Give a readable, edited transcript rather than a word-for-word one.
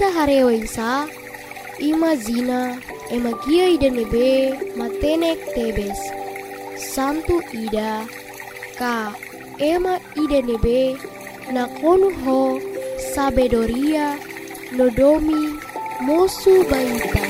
Ida harewaisa, ima zina, ema gia ida nebe, matenek tebes. Santu Ida, ka ema ida nebe, nakonu ho, sabedoria, nodomi, mosu baita.